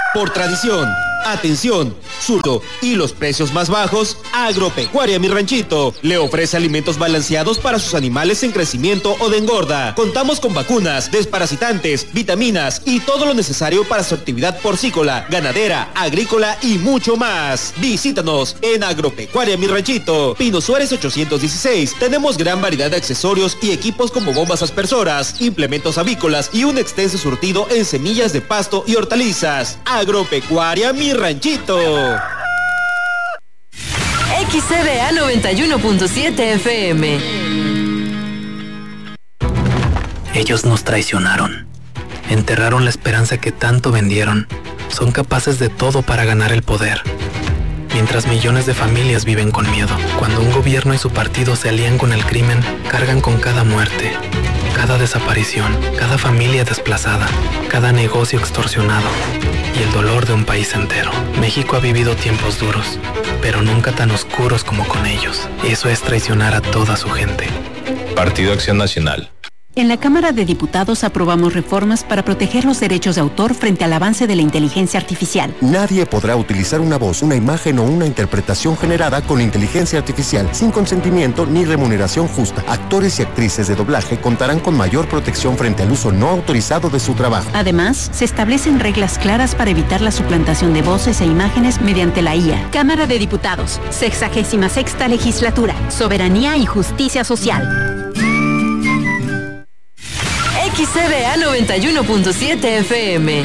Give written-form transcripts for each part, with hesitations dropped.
Por tradición, atención, surto y los precios más bajos, Agropecuaria Mi Ranchito le ofrece alimentos balanceados para sus animales en crecimiento o de engorda. Contamos con vacunas, desparasitantes, vitaminas y todo lo necesario para su actividad porcícola, ganadera, agrícola y mucho más. Visítanos en Agropecuaria Mi Ranchito, Pino Suárez 816. Tenemos gran variedad de accesorios y equipos como bombas aspersoras, implementos avícolas y un extenso surtido en semillas de pasto y hortalizas. Agropecuaria Mi Ranchito. XCDA 91.7 FM. Ellos nos traicionaron. Enterraron la esperanza que tanto vendieron. Son capaces de todo para ganar el poder. Mientras millones de familias viven con miedo. Cuando un gobierno y su partido se alían con el crimen, cargan con cada muerte, cada desaparición, cada familia desplazada, cada negocio extorsionado y el dolor de un país entero. México ha vivido tiempos duros, pero nunca tan oscuros como con ellos. Eso es traicionar a toda su gente. Partido Acción Nacional. En la Cámara de Diputados aprobamos reformas para proteger los derechos de autor frente al avance de la inteligencia artificial. Nadie podrá utilizar una voz, una imagen o una interpretación generada con inteligencia artificial sin consentimiento ni remuneración justa. Actores y actrices de doblaje contarán con mayor protección frente al uso no autorizado de su trabajo. Además, se establecen reglas claras para evitar la suplantación de voces e imágenes mediante la IA. Cámara de Diputados, 66ª Legislatura, Soberanía y Justicia Social. XCDA 91.7 FM.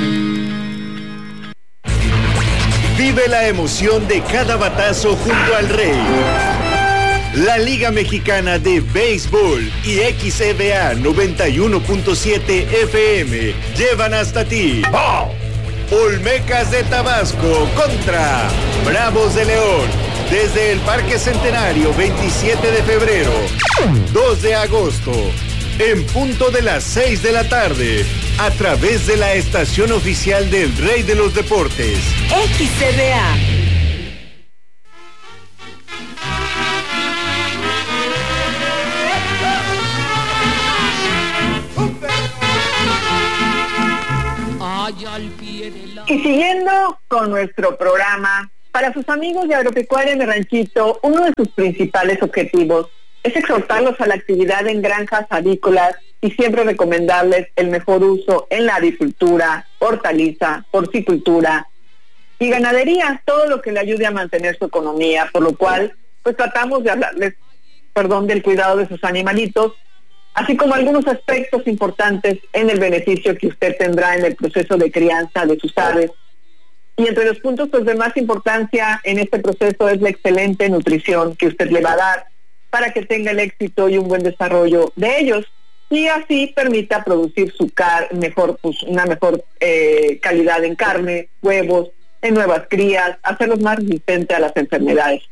Vive la emoción de cada batazo junto al Rey. La Liga Mexicana de Béisbol y XCDA 91.7 FM llevan hasta ti Olmecas de Tabasco contra Bravos de León. Desde el Parque Centenario, 27 de febrero, 2 de agosto. En punto de las 6 de la tarde, a través de la estación oficial del Rey de los Deportes. XCDA. Y siguiendo con nuestro programa, para sus amigos de Agropecuaria Mi Ranchito, uno de sus principales objetivos es exhortarlos a la actividad en granjas avícolas y siempre recomendarles el mejor uso en la avicultura, hortaliza, porcicultura y ganadería, todo lo que le ayude a mantener su economía, por lo cual pues tratamos de hablarles, del cuidado de sus animalitos, así como algunos aspectos importantes en el beneficio que usted tendrá en el proceso de crianza de sus aves. Y entre los puntos pues de más importancia en este proceso es la excelente nutrición que usted le va a dar para que tenga el éxito y un buen desarrollo de ellos y así permita producir una mejor calidad en carne, huevos, en nuevas crías, hacerlos más resistentes a las enfermedades.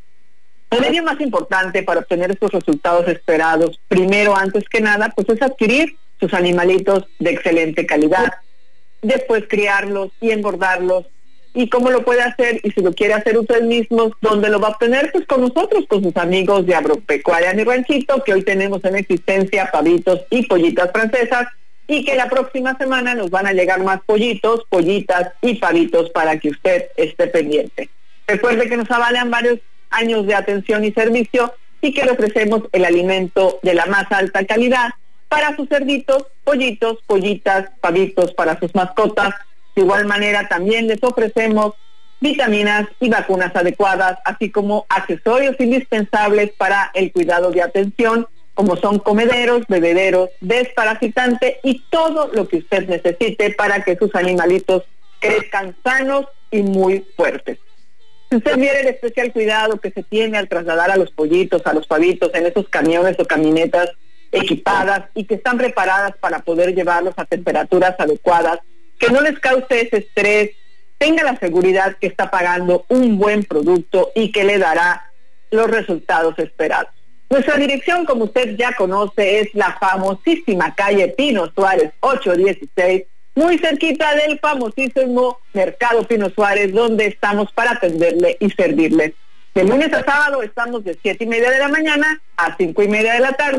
El medio más importante para obtener estos resultados esperados, primero, antes que nada, pues es adquirir sus animalitos de excelente calidad, después criarlos y engordarlos. ¿Y cómo lo puede hacer? Y si lo quiere hacer usted mismo, ¿dónde lo va a obtener? Pues con nosotros, con sus amigos de Agropecuaria Mi Ranchito, que hoy tenemos en existencia pavitos y pollitas francesas, y que la próxima semana nos van a llegar más pollitos, pollitas y pavitos para que usted esté pendiente. Recuerde que nos avalan varios años de atención y servicio y que le ofrecemos el alimento de la más alta calidad para sus cerditos, pollitos, pollitas, pavitos, para sus mascotas. De igual manera también les ofrecemos vitaminas y vacunas adecuadas, así como accesorios indispensables para el cuidado de atención, como son comederos, bebederos, desparasitante y todo lo que usted necesite para que sus animalitos crezcan sanos y muy fuertes. Si usted viera el especial cuidado que se tiene al trasladar a los pollitos, a los pavitos en esos camiones o camionetas equipadas y que están preparadas para poder llevarlos a temperaturas adecuadas, que no les cause ese estrés, tenga la seguridad que está pagando un buen producto y que le dará los resultados esperados. Nuestra dirección, como usted ya conoce, es la famosísima calle Pino Suárez 816, muy cerquita del famosísimo Mercado Pino Suárez, donde estamos para atenderle y servirle. De lunes a sábado estamos de 7:30 de la mañana a 5:30 de la tarde,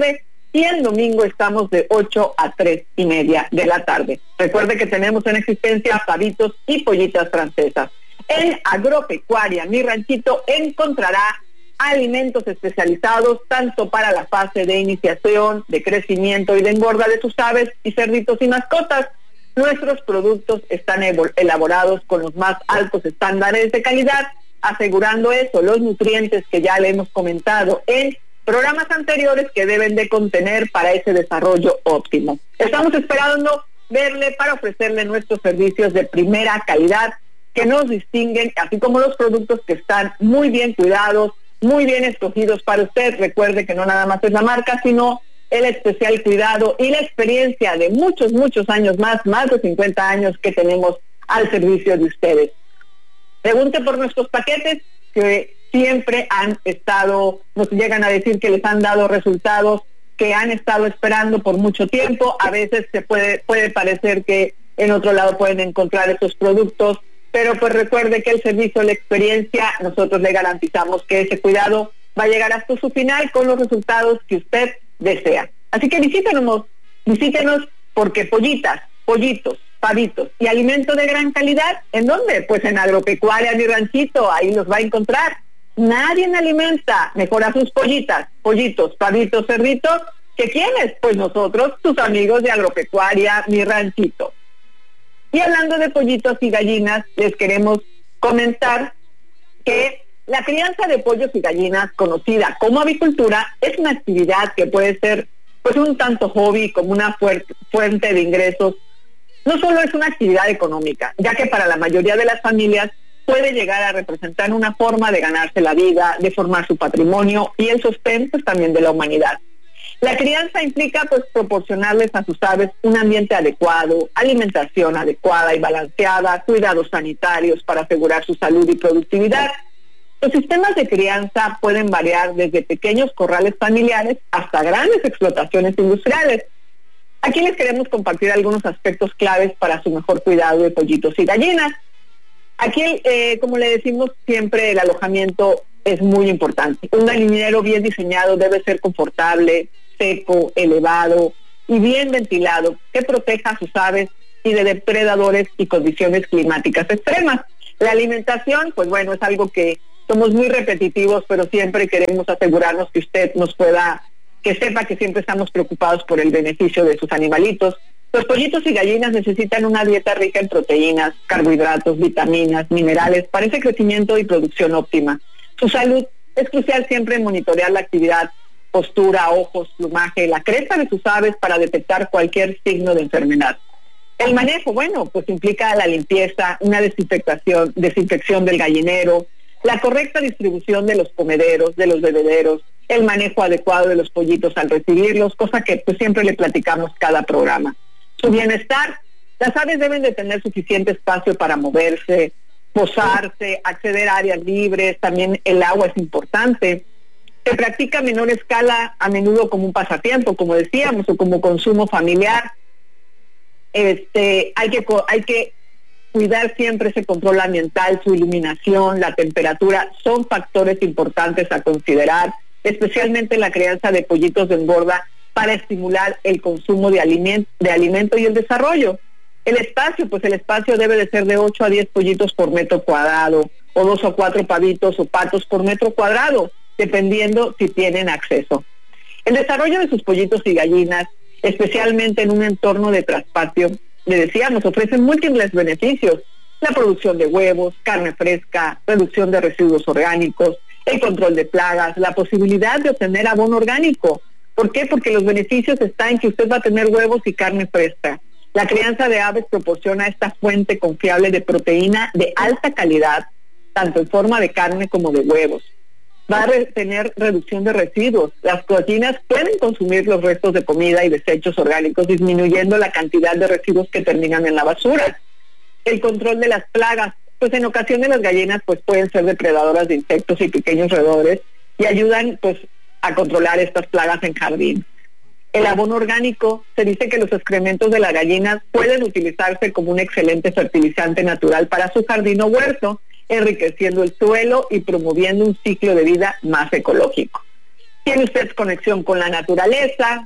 y en domingo estamos de 8 a 3:30 de la tarde. Recuerde que tenemos en existencia pavitos y pollitas francesas. En Agropecuaria Mi Ranchito encontrará alimentos especializados tanto para la fase de iniciación, de crecimiento y de engorda de sus aves y cerditos y mascotas. Nuestros productos están elaborados con los más altos estándares de calidad, asegurando eso, los nutrientes que ya le hemos comentado en programas anteriores que deben de contener para ese desarrollo óptimo. Estamos esperando verle para ofrecerle nuestros servicios de primera calidad que nos distinguen, así como los productos que están muy bien cuidados, muy bien escogidos para usted. Recuerde que no nada más es la marca, sino el especial cuidado y la experiencia de muchos años más de 50 años que tenemos al servicio de ustedes. Pregunte por nuestros paquetes que siempre nos llegan a decir que les han dado resultados que han estado esperando por mucho tiempo. A veces puede parecer que en otro lado pueden encontrar esos productos, pero pues recuerde que el servicio, la experiencia, nosotros le garantizamos que ese cuidado va a llegar hasta su final con los resultados que usted desea. Así que visítenos porque pollitas, pollitos, pavitos y alimento de gran calidad, ¿en dónde? Pues en Agropecuaria Mi Ranchito, ahí los va a encontrar. Nadie alimenta mejor a sus pollitas, pollitos, pavitos, cerditos, ¿que quiénes? Pues nosotros, tus amigos de Agropecuaria Mi Ranchito. Y hablando de pollitos y gallinas, les queremos comentar que la crianza de pollos y gallinas, conocida como avicultura, es una actividad que puede ser pues un tanto hobby como una fuente de ingresos. No solo es una actividad económica, ya que para la mayoría de las familias puede llegar a representar una forma de ganarse la vida, de formar su patrimonio y el sostén pues también de la humanidad. La crianza implica pues proporcionarles a sus aves un ambiente adecuado, alimentación adecuada y balanceada, cuidados sanitarios para asegurar su salud y productividad. Los sistemas de crianza pueden variar desde pequeños corrales familiares hasta grandes explotaciones industriales. Aquí les queremos compartir algunos aspectos claves para su mejor cuidado de pollitos y gallinas. Aquí, como le decimos siempre, el alojamiento es muy importante. Un gallinero bien diseñado debe ser confortable, seco, elevado y bien ventilado, que proteja a sus aves y de depredadores y condiciones climáticas extremas. La alimentación, pues bueno, es algo que somos muy repetitivos, pero siempre queremos asegurarnos que usted que sepa que siempre estamos preocupados por el beneficio de sus animalitos. Los pollitos y gallinas necesitan una dieta rica en proteínas, carbohidratos, vitaminas, minerales para ese crecimiento y producción óptima. Su salud es crucial siempre monitorear la actividad, postura, ojos, plumaje, la cresta de sus aves para detectar cualquier signo de enfermedad. El manejo, bueno, pues implica la limpieza, una desinfección del gallinero, la correcta distribución de los comederos, de los bebederos, el manejo adecuado de los pollitos al recibirlos, cosa que pues siempre le platicamos cada programa. Su bienestar, las aves deben de tener suficiente espacio para moverse, posarse, acceder a áreas libres, también el agua es importante. Se practica a menor escala, a menudo como un pasatiempo, como decíamos, o como consumo familiar. Hay que cuidar siempre ese control ambiental, su iluminación, la temperatura, son factores importantes a considerar, especialmente en la crianza de pollitos de engorda, para estimular el consumo de alimento y el desarrollo. El espacio debe de ser de 8 a 10 pollitos por metro cuadrado, o 2 o 4 pavitos o patos por metro cuadrado, dependiendo si tienen acceso. El desarrollo de sus pollitos y gallinas, especialmente en un entorno de traspatio, le decíamos, ofrece múltiples beneficios: la producción de huevos, carne fresca, reducción de residuos orgánicos, el control de plagas, la posibilidad de obtener abono orgánico. ¿Por qué? Porque los beneficios están en que usted va a tener huevos y carne fresca. La crianza de aves proporciona esta fuente confiable de proteína de alta calidad, tanto en forma de carne como de huevos. Va a tener reducción de residuos. Las gallinas pueden consumir los restos de comida y desechos orgánicos, disminuyendo la cantidad de residuos que terminan en la basura. El control de las plagas, pues en ocasiones las gallinas pues pueden ser depredadoras de insectos y pequeños roedores y ayudan pues a controlar estas plagas en jardín. El abono orgánico, se dice que los excrementos de las gallinas pueden utilizarse como un excelente fertilizante natural para su jardín o huerto, enriqueciendo el suelo y promoviendo un ciclo de vida más ecológico. Tiene usted conexión con la naturaleza,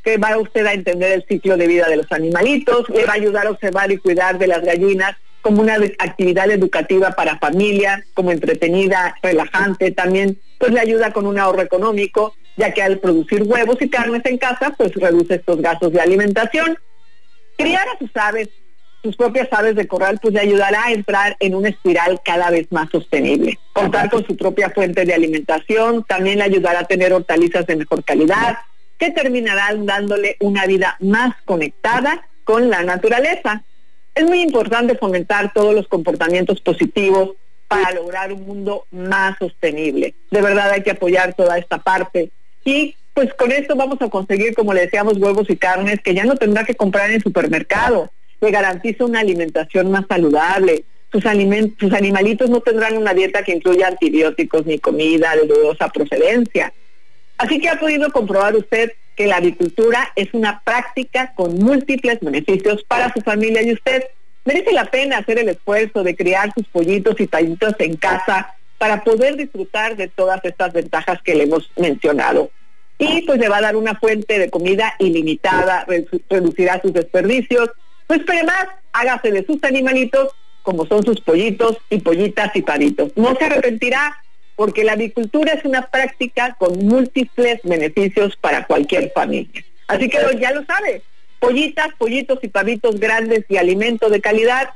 que va usted a entender el ciclo de vida de los animalitos, le va a ayudar a observar y cuidar de las gallinas como una actividad educativa para familia, como entretenida, relajante. También pues le ayuda con un ahorro económico, ya que al producir huevos y carnes en casa, pues reduce estos gastos de alimentación. Criar a sus aves, sus propias aves de corral, pues le ayudará a entrar en una espiral cada vez más sostenible. Contar con su propia fuente de alimentación también le ayudará a tener hortalizas de mejor calidad, que terminarán dándole una vida más conectada con la naturaleza. Es muy importante fomentar todos los comportamientos positivos para lograr un mundo más sostenible. De verdad hay que apoyar toda esta parte. Y pues con esto vamos a conseguir, como le decíamos, huevos y carnes que ya no tendrá que comprar en el supermercado. Le garantiza una alimentación más saludable. Sus animalitos no tendrán una dieta que incluya antibióticos ni comida de dudosa procedencia. Así que ha podido comprobar usted que la avicultura es una práctica con múltiples beneficios para su familia y usted merece la pena hacer el esfuerzo de criar sus pollitos y tallitos en casa para poder disfrutar de todas estas ventajas que le hemos mencionado. Y pues le va a dar una fuente de comida ilimitada, reducirá sus desperdicios. No espere más, hágase de sus animalitos como son sus pollitos y pollitas y pavitos. No se arrepentirá, porque la avicultura es una práctica con múltiples beneficios para cualquier familia. Así que ya lo sabe, pollitas, pollitos y pavitos grandes y alimento de calidad.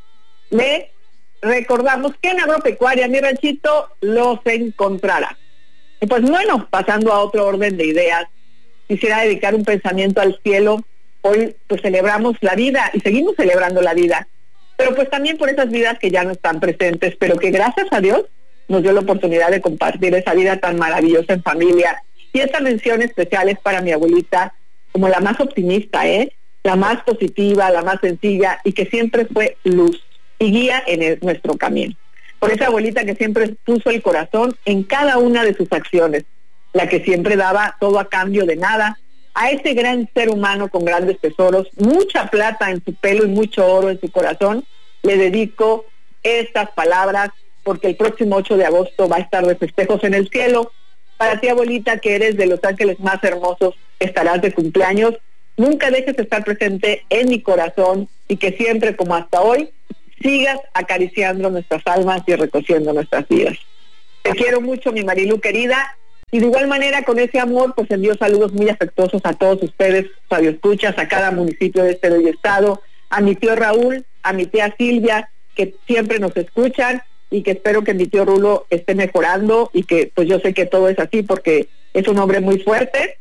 Le recordamos que en Agropecuaria Mi Ranchito los encontrará. Y pues bueno, pasando a otro orden de ideas, quisiera dedicar un pensamiento al cielo. Hoy pues celebramos la vida y seguimos celebrando la vida, pero pues también por esas vidas que ya no están presentes, pero que gracias a Dios nos dio la oportunidad de compartir esa vida tan maravillosa en familia. Y esta mención especial es para mi abuelita, como la más optimista, la más positiva, la más sencilla, y que siempre fue luz y guía en nuestro camino. Por esa abuelita que siempre puso el corazón en cada una de sus acciones, la que siempre daba todo a cambio de nada. A ese gran ser humano con grandes tesoros, mucha plata en su pelo y mucho oro en su corazón, le dedico estas palabras, porque el próximo 8 de agosto va a estar de festejos en el cielo. Para ti, abuelita, que eres de los ángeles más hermosos, estarás de cumpleaños. Nunca dejes de estar presente en mi corazón y que siempre, como hasta hoy, sigas acariciando nuestras almas y recociendo nuestras vidas. Te quiero mucho, mi Marilu querida, y de igual manera, con ese amor, pues envío saludos muy afectuosos a todos ustedes, radioescuchas, a cada municipio de este bello estado, a mi tío Raúl, a mi tía Silvia, que siempre nos escuchan, y que espero que mi tío Rulo esté mejorando, y que pues yo sé que todo es así porque es un hombre muy fuerte.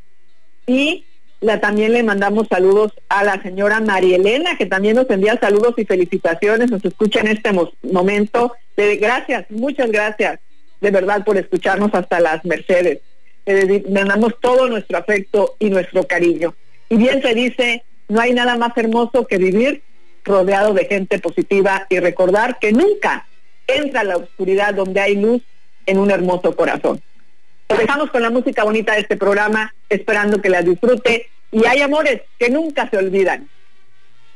Y también le mandamos saludos a la señora María Elena, que también nos envía saludos y felicitaciones, nos escucha en este momento. Gracias, muchas gracias, de verdad, por escucharnos hasta las Mercedes. Le mandamos todo nuestro afecto y nuestro cariño. Y bien se dice, no hay nada más hermoso que vivir rodeado de gente positiva y recordar que nunca entra la oscuridad donde hay luz en un hermoso corazón. Nos dejamos con la música bonita de este programa, esperando que la disfrute, y hay amores que nunca se olvidan.